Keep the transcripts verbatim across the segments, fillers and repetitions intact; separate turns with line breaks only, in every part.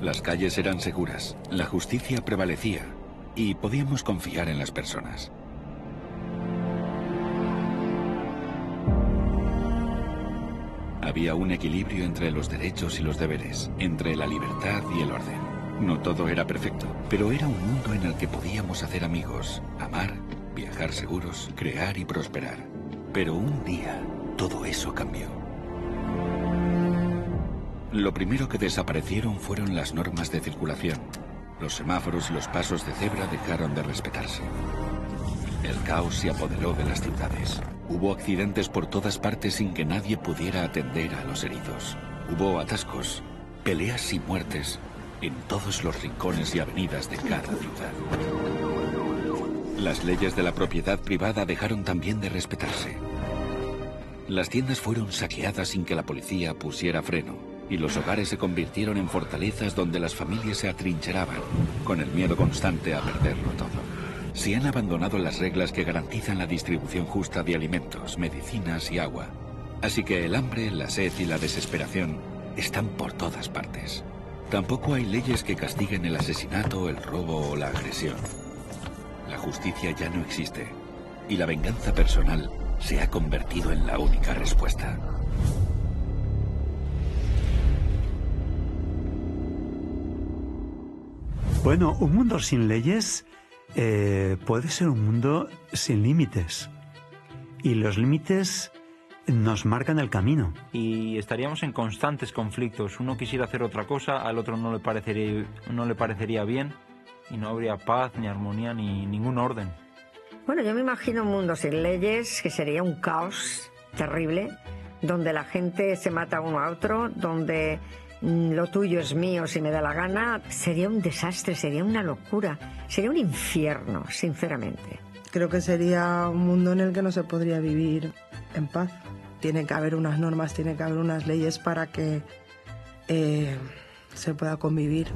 Las calles eran seguras, la justicia prevalecía y podíamos confiar en las personas. Había un equilibrio entre los derechos y los deberes, entre la libertad y el orden. No todo era perfecto, pero era un mundo en el que podíamos hacer amigos, amar, viajar seguros, crear y prosperar. Pero un día, todo eso cambió. Lo primero que desaparecieron fueron las normas de circulación. Los semáforos y los pasos de cebra dejaron de respetarse. El caos se apoderó de las ciudades. Hubo accidentes por todas partes sin que nadie pudiera atender a los heridos. Hubo atascos, peleas y muertes en todos los rincones y avenidas de cada ciudad. Las leyes de la propiedad privada dejaron también de respetarse. Las tiendas fueron saqueadas sin que la policía pusiera freno, y los hogares se convirtieron en fortalezas donde las familias se atrincheraban, con el miedo constante a perderlo todo. Se han abandonado las reglas que garantizan la distribución justa de alimentos, medicinas y agua. Así que el hambre, la sed y la desesperación están por todas partes. Tampoco hay leyes que castiguen el asesinato, el robo o la agresión. La justicia ya no existe, y la venganza personal se ha convertido en la única respuesta.
Bueno, un mundo sin leyes eh, puede ser un mundo sin límites. Y los límites nos marcan el camino.
Y estaríamos en constantes conflictos. Uno quisiera hacer otra cosa, al otro no le parecería, no le parecería bien, y no habría paz, ni armonía, ni ningún orden.
Bueno, yo me imagino un mundo sin leyes, que sería un caos terrible, donde la gente se mata uno a otro, donde lo tuyo es mío si me da la gana. Sería un desastre, sería una locura, sería un infierno, sinceramente.
Creo que sería un mundo en el que no se podría vivir en paz. Tiene que haber unas normas, tiene que haber unas leyes para que eh, se pueda convivir.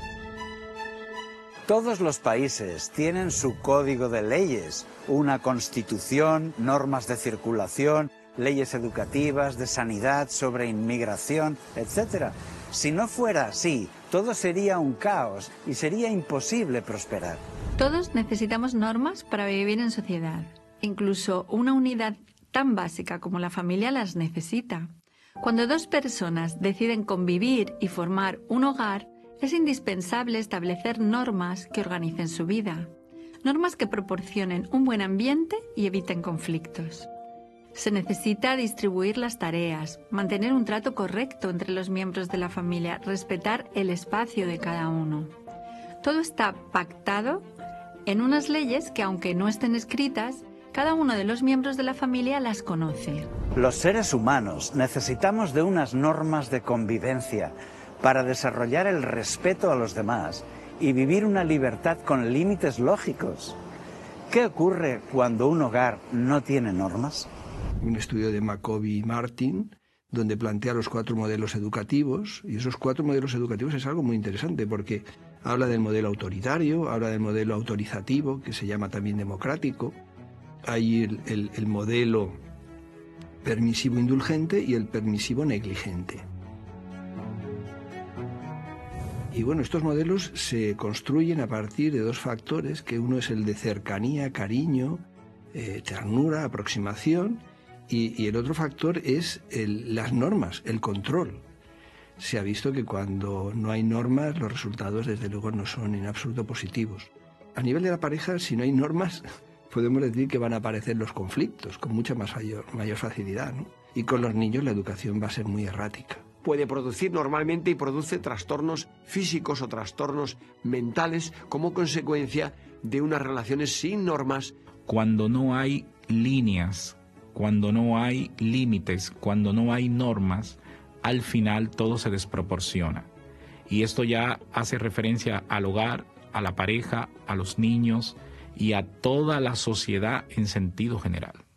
Todos los países tienen su código de leyes, una constitución, normas de circulación, leyes educativas, de sanidad, sobre inmigración, etcétera. Si no fuera así, todo sería un caos y sería imposible prosperar.
Todos necesitamos normas para vivir en sociedad. Incluso una unidad tan básica como la familia las necesita. Cuando dos personas deciden convivir y formar un hogar, es indispensable establecer normas que organicen su vida. Normas que proporcionen un buen ambiente y eviten conflictos. Se necesita distribuir las tareas, mantener un trato correcto entre los miembros de la familia, respetar el espacio de cada uno. Todo está pactado en unas leyes que, aunque no estén escritas, cada uno de los miembros de la familia las conoce.
Los seres humanos necesitamos de unas normas de convivencia para desarrollar el respeto a los demás y vivir una libertad con límites lógicos. ¿Qué ocurre cuando un hogar no tiene normas?
Un estudio de Macoby y Martin, donde plantea los cuatro modelos educativos, y esos cuatro modelos educativos es algo muy interesante porque habla del modelo autoritario, habla del modelo autorizativo, que se llama también democrático, hay el, el, el modelo permisivo indulgente y el permisivo negligente. Y bueno, estos modelos se construyen a partir de dos factores, que uno es el de cercanía, cariño, eh, ternura, aproximación, y, y el otro factor es el, las normas, el control. Se ha visto que cuando no hay normas, los resultados desde luego no son en absoluto positivos. A nivel de la pareja, si no hay normas, podemos decir que van a aparecer los conflictos con mucha más mayor, mayor facilidad, ¿no? Y con los niños la educación va a ser muy errática.
Puede producir normalmente y produce trastornos físicos o trastornos mentales como consecuencia de unas relaciones sin normas.
Cuando no hay líneas, cuando no hay límites, cuando no hay normas, al final todo se desproporciona. Y esto ya hace referencia al hogar, a la pareja, a los niños y a toda la sociedad en sentido general.